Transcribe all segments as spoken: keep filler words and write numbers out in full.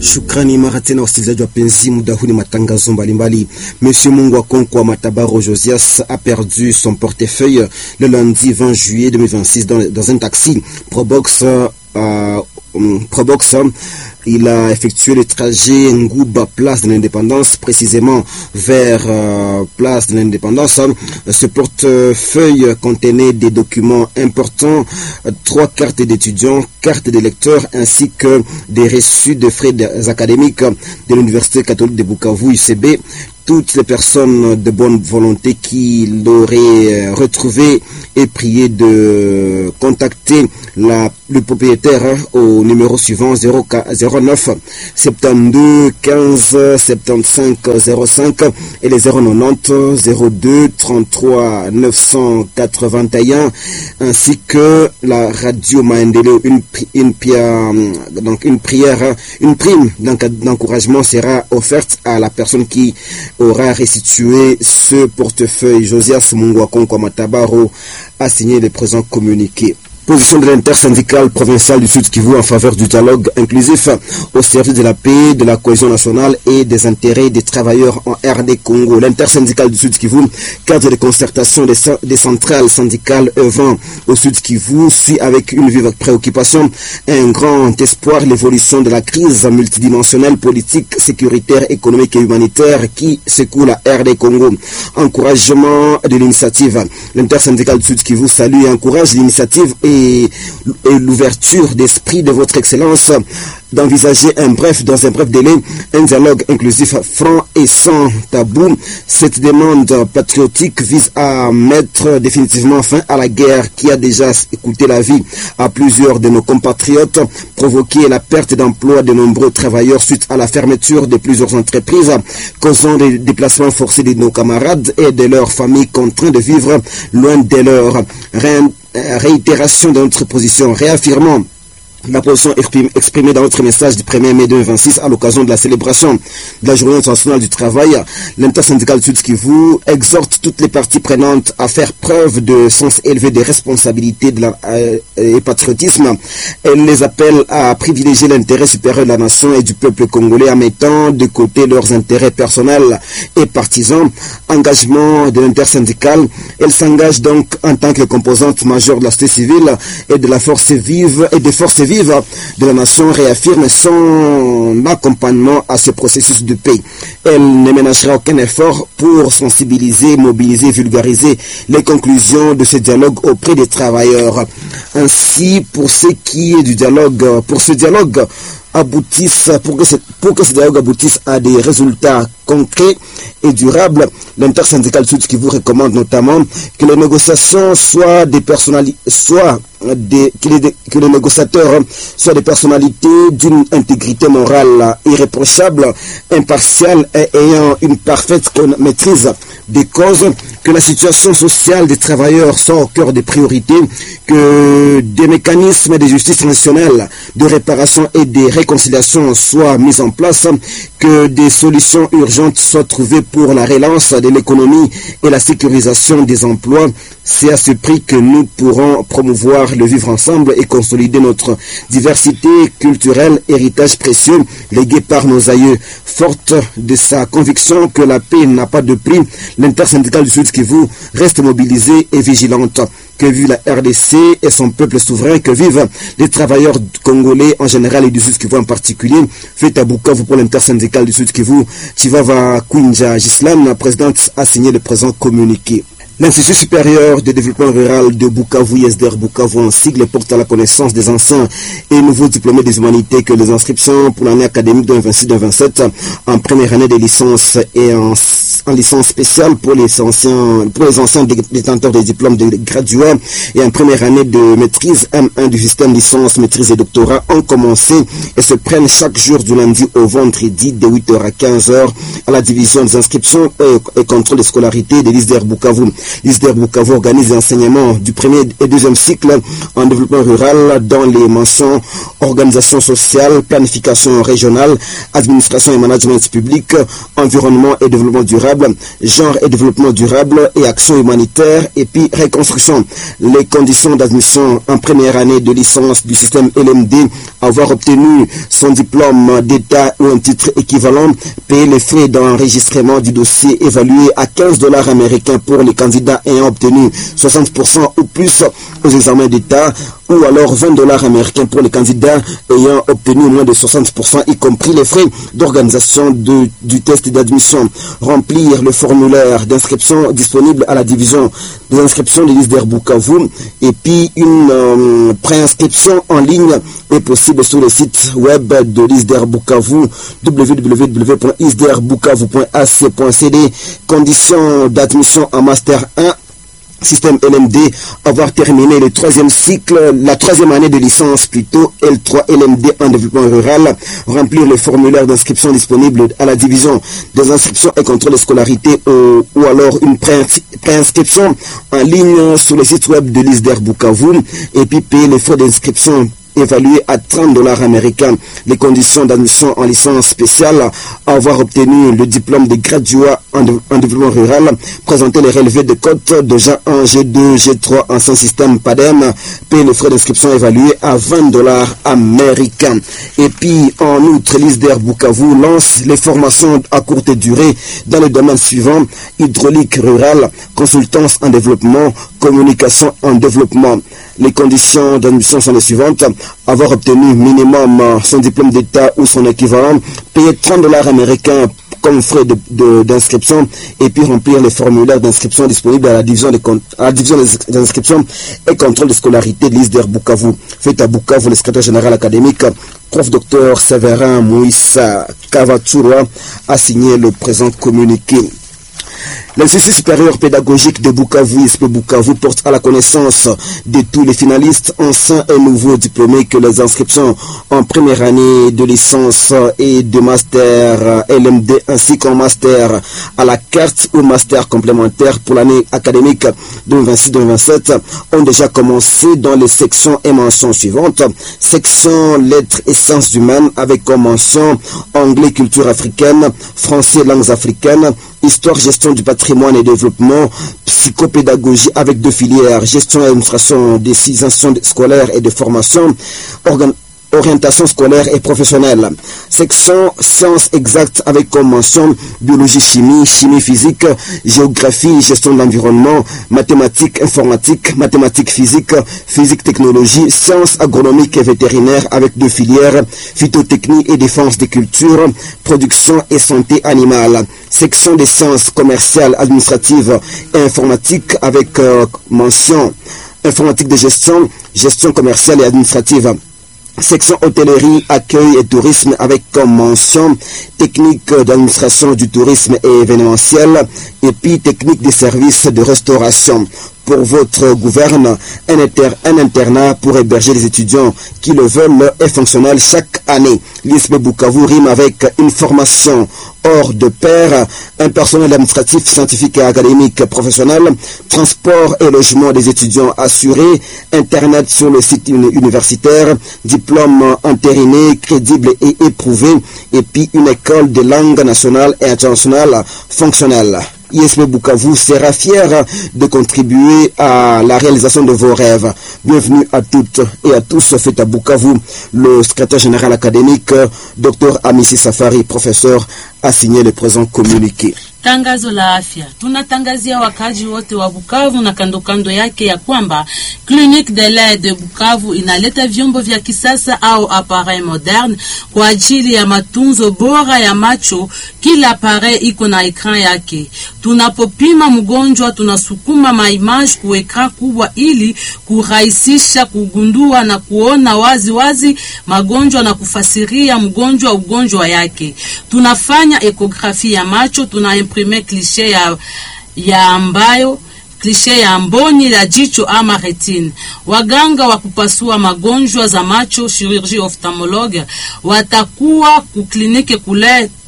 Shukrani mara tena wasikilizaji wapenzi, muda huu ni matangazo mbalimbali. Monsieur Mungu Akonkwa Matabaro Josias a perdu son portefeuille le lundi vingt juillet deux mille vingt-six dans, dans un taxi Probox. Euh, Probox, il a effectué le trajet Ngouba, place de l'Indépendance, précisément vers euh, place de l'Indépendance. Ce portefeuille contenait des documents importants, trois cartes d'étudiants, cartes de lecteurs, ainsi que des reçus de frais académiques de l'Université catholique de Bukavu, U C B. Toutes les personnes de bonne volonté qui l'auraient retrouvé et prié de contacter la, le propriétaire au numéro suivant zéro neuf soixante-douze quinze soixante-quinze zéro cinq et les zéro quatre-vingt-dix zéro deux trente-trois neuf cent quatre-vingt-un, ainsi que la radio Maendeleo. Une, une, donc une prière, une prime d'encouragement sera offerte à la personne qui aura restitué ce portefeuille. Josias Mungu Akonkwa Matabaro a signé le présent communiqué. Position de l'intersyndicale provinciale du Sud Kivu en faveur du dialogue inclusif au service de la paix, de la cohésion nationale et des intérêts des travailleurs en R D Congo. L'intersyndicale du Sud Kivu, cadre de concertation des, des centrales syndicales œuvrant au Sud Kivu, suit avec une vive préoccupation et un grand espoir l'évolution de la crise multidimensionnelle politique, sécuritaire, économique et humanitaire qui secoue la R D Congo. Encouragement de l'initiative. L'intersyndicale du Sud Kivu salue et encourage l'initiative et et l'ouverture d'esprit de votre excellence d'envisager un bref, dans un bref délai, un dialogue inclusif franc et sans tabou. Cette demande patriotique vise à mettre définitivement fin à la guerre qui a déjà coûté la vie à plusieurs de nos compatriotes, provoqué la perte d'emploi de nombreux travailleurs suite à la fermeture de plusieurs entreprises, causant des déplacements forcés de nos camarades et de leurs familles contraints de vivre loin de leur ré- réitération de notre position, réaffirmant la position exprimée dans notre message du premier mai deux mille vingt-six à l'occasion de la célébration de la Journée internationale du travail. L'intersyndicale du Sud Kivu exhorte toutes les parties prenantes à faire preuve de sens élevé de responsabilité de la, euh, et patriotisme. Elle les appelle à privilégier l'intérêt supérieur de la nation et du peuple congolais en mettant de côté leurs intérêts personnels et partisans. Engagement de l'intersyndicale, elle s'engage donc en tant que composante majeure de la société civile et de la force vive et des forces vives de la nation, réaffirme son accompagnement à ce processus de paix. Elle ne ménagera aucun effort pour sensibiliser, mobiliser, vulgariser les conclusions de ce dialogue auprès des travailleurs. Ainsi, pour ce qui est du dialogue, pour ce dialogue aboutisse, pour que ce, pour que ce dialogue aboutisse à des résultats concrets et durables, l'intersyndicale Sud qui vous recommande notamment que les négociations soient des personnalités, soit des, que, les, que les négociateurs soient des personnalités d'une intégrité morale irréprochable, impartiale et ayant une parfaite maîtrise des causes, que la situation sociale des travailleurs soit au cœur des priorités, que des mécanismes de justice transitionnelle, de réparation et de réconciliation soient mis en place, que des solutions urgentes soient trouvées pour la relance de l'économie et la sécurisation des emplois. C'est à ce prix que nous pourrons promouvoir le vivre ensemble et consolider notre diversité culturelle, héritage précieux légué par nos aïeux. Forte de sa conviction que la paix n'a pas de prix, l'intersyndicale du Sud Kivu reste mobilisée et vigilante. Que vive la R D C et son peuple souverain, que vivent les travailleurs congolais en général et du Sud Kivu en particulier. Fait à Bukavu pour l'intersyndicale du Sud Kivu, Chivava Kwinja Gislam, la présidente, a signé le présent communiqué. L'Institut supérieur de développement rural de Bukavu, I S D R Bukavu en sigle, porte à la connaissance des anciens et nouveaux diplômés des humanités que les inscriptions pour l'année académique deux mille vingt-six deux mille vingt-sept en première année de licence et en, en licence spéciale pour les anciens, pour les anciens détenteurs des diplômes de graduats et en première année de maîtrise M un du système licence, maîtrise et doctorat ont commencé et se prennent chaque jour du lundi au vendredi de huit heures à quinze heures à la division des inscriptions et, et contrôle de scolarité de l'I S D R Bukavu. L'I S D E R Bukavu organise l'enseignement du premier et deuxième cycle en développement rural dans les mentions organisation sociale, planification régionale, administration et management public, environnement et développement durable, genre et développement durable et action humanitaire et puis reconstruction. Les conditions d'admission en première année de licence du système L M D, avoir obtenu son diplôme d'État ou un titre équivalent, payer les frais d'enregistrement du dossier évalué à quinze dollars américains pour les candidats ayant obtenu soixante pour cent ou plus aux examens d'État, ou alors vingt dollars américains pour les candidats ayant obtenu moins de soixante pour cent, y compris les frais d'organisation de, du test d'admission. Remplir le formulaire d'inscription disponible à la division des inscriptions de l'I S D E R Bukavu, et puis une euh, préinscription en ligne est possible sur le site web de l'I S D E R Bukavu, w w w point i s d e r bukavu point a c point c d. Conditions d'admission en Master un système L M D, avoir terminé le troisième cycle, la troisième année de licence plutôt, L trois L M D en développement rural, remplir le formulaire d'inscription disponible à la division des inscriptions et contrôle de scolarité ou, ou alors une préinscription en ligne sur le site web de l'I S D E R Bukavu, et puis payer les frais d'inscription évalué à trente dollars américains. Les conditions d'admission en licence spéciale, avoir obtenu le diplôme de graduat en, de, en développement rural, présenter les relevés de cotes de G un, G deux, G trois en sans système P A D E M, payer les frais d'inscription évalués à vingt dollars américains. Et puis, en outre, l'I S D E R Bukavu lance les formations à courte durée dans les domaines suivants: hydraulique rurale, consultance en développement, communication en développement. Les conditions d'admission sont les suivantes: avoir obtenu minimum son diplôme d'État ou son équivalent, payer trente dollars américains comme frais de, de, d'inscription, et puis remplir les formulaires d'inscription disponibles à la division des, à la division des inscriptions et contrôle de scolarité de l'I S D E R Bukavu. Fait à Bukavu, le secrétaire général académique, prof docteur Séverin Moïsa Kavaturwa, a signé le présent communiqué. L'Institut supérieur pédagogique de Bukavu, I S P Bukavu, porte à la connaissance de tous les finalistes, anciens et nouveaux diplômés, que les inscriptions en première année de licence et de master L M D ainsi qu'en master à la carte ou master complémentaire pour l'année académique deux mille vingt-six deux mille vingt-sept ont déjà commencé dans les sections et mentions suivantes. Section lettres et sciences humaines avec comme mention anglais, culture africaine, français, langues africaines, histoire, gestion du patrimoine et développement, psychopédagogie avec deux filières, gestion et administration des six institutions scolaires et de formation, organ orientation scolaire et professionnelle. Section sciences exactes avec comme mention biologie, chimie, chimie physique, géographie, gestion de l'environnement, mathématiques, informatique, mathématiques physique, physique technologie, sciences agronomiques et vétérinaires avec deux filières, phytotechnie et défense des cultures, production et santé animale. Section des sciences commerciales, administratives et informatiques avec euh, mention informatique de gestion, gestion commerciale et administrative. Section hôtellerie, accueil et tourisme avec comme mention technique d'administration du tourisme et événementiel, et puis technique des services de restauration. Pour votre gouverne, un, inter, un internat pour héberger les étudiants qui le veulent est fonctionnel chaque année. L'I S P Bukavu rime avec une formation hors de pair, un personnel administratif, scientifique et académique professionnel, transport et logement des étudiants assurés, internet sur le site universitaire, diplôme entériné, crédible et éprouvé, et puis une école de langue nationale et internationale fonctionnelle. I S P Bukavu sera fier de contribuer à la réalisation de vos rêves. Bienvenue à toutes et à tous. Fait à Bukavu, le secrétaire général académique, docteur Amissi Safari, professeur, a signé le présent communiqué. Tangazo la afya. Tunatangazia wakaji wote wa Bukavu na kando kando yake ya kwamba Clinique de l'Aide de Bukavu inaleta vyombo vya kisasa au appareil moderne kwa ajili ya matunzo bora ya macho. Kila appareil iko na ekran yake. Tunapopima mgonjwa tunasukuma maimage ku ekran kubwa ili kurahisisha kugundua na kuona wazi wazi magonjwa na kufasiria mgonjwa ugonjwa yake. Tunafanya ekografi ya macho, tuna imprime cliché ya, ya ambayo cliché ya mboni la jicho ama retine. Waganga wa kupasua magonjwa za macho, chirurgie ophthalmologue, watakuwa ku klinike kule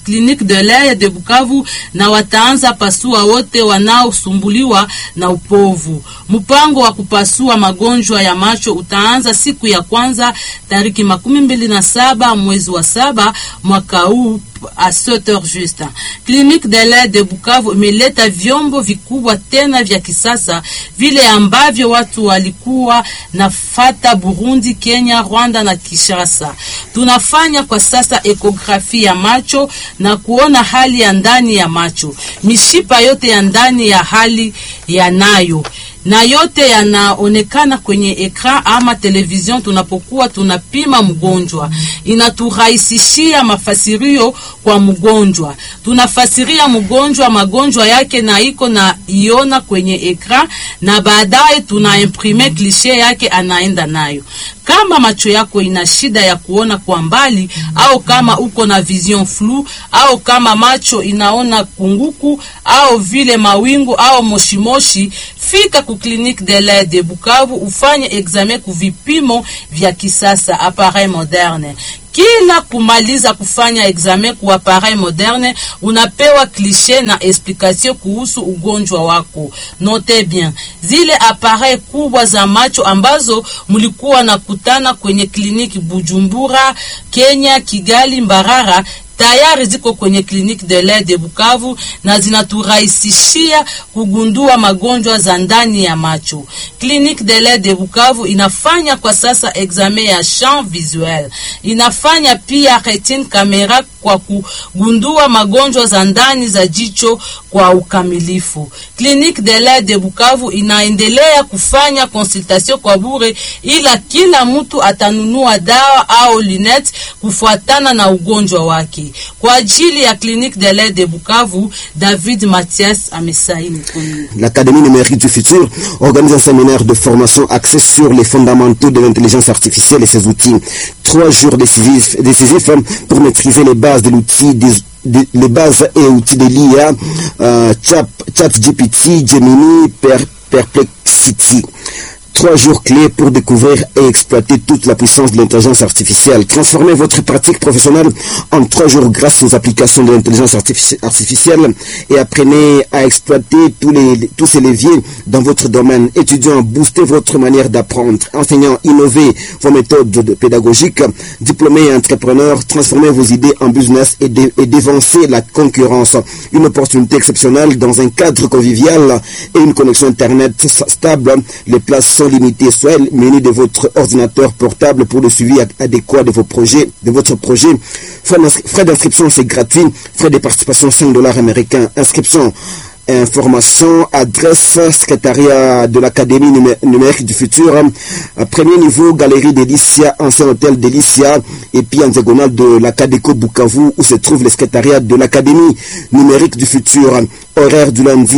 Clinique de l'Œil de Bukavu na wataanza pasua wote wanaosumbuliwa na upovu. Mpango wa kupasua magonjwa ya macho utaanza siku ya kwanza tariki makumi mbili na saba mwezi wa saba mwaka huu à sept heures juste. Clinique de l'Œil de Bukavu imeleta vyombo vikubwa tena vya kisasa vile ambavyo watu walikuwa nafata Burundi, Kenya, Rwanda na Kinshasa. Tunafanya kwa sasa ekografi ya macho na kuona hali ya ndani ya macho. Mishipa yote ya ndani ya hali yanayo na yote yanaonekana kwenye ekran ama television tunapokuwa tunapima mgonjwa. Inaturahisishia mafasirio kwa mgonjwa. Tunafasiria mgonjwa magonjwa yake na iko na iona kwenye ekran na baadaye tunaimprime cliché yake anaenda nayo. Kama macho yako ina shida ya kuona kwa mbali au kama uko na vision flou au kama macho inaona kunguku au vile mawingu au moshimoshi, fika ku Clinique de l'Œil de Bukavu ufanye examen ku vipimo vya kisasa appareil moderne. Kila kumaliza kufanya examen ku appareil moderne unapewa cliché na explication kuhusu ugonjwa wako. Note bien, zile appareil kubwa za macho ambazo mulikuwa nakutana kwenye kliniki Bujumbura, Kenya, Kigali, Mbarara tayari ziko kwenye Clinique de l'Œil de Bukavu na zinaturahisishia kugundua magonjwa za ndani ya macho. Clinique de l'Œil de Bukavu inafanya kwa sasa examen ya champ visuel. Inafanya pia retina camera kwa kugundua magonjwa za ndani za jicho kwa ukamilifu. Clinique de l'Œil de Bukavu inaendelea kufanya consultation kwa bure, ila kila mtu atanunua dawa au lunette kufuatana na ugonjwa wake. Kwa ajili ya Clinique de l'Œil de Bukavu, David Mathias amesaini. L'Académie numérique du futur organise un séminaire de formation axé sur les fondamentaux de l'intelligence artificielle et ses outils. Trois jours décisifs, décisifs pour maîtriser les bases de l'outil des les bases et outils de l'I A, euh, Chat, ChatGPT, Gemini, per, Perplexity. Trois jours clés pour découvrir et exploiter toute la puissance de l'intelligence artificielle. Transformez votre pratique professionnelle en trois jours grâce aux applications de l'intelligence artifici- artificielle et apprenez à exploiter tous, les, tous ces leviers dans votre domaine. Étudiants, boostez votre manière d'apprendre. Enseignants, innovez vos méthodes pédagogiques. Diplômés et entrepreneurs, transformez vos idées en business et, dé- et dévancez la concurrence. Une opportunité exceptionnelle dans un cadre convivial et une connexion Internet stable. Les places sont limitées. Soyez muni de votre ordinateur portable pour le suivi adéquat de vos projets, de votre projet. Frais d'inscription, c'est gratuit. Frais de participation, cinq dollars américains. Inscription, information, adresse, secrétariat de l'Académie numérique du futur. Premier niveau, galerie Delicia, ancien hôtel Delicia, et puis en diagonale de l'Acadéco Bukavu, où se trouve le secrétariat de l'Académie numérique du futur. Horaire du lundi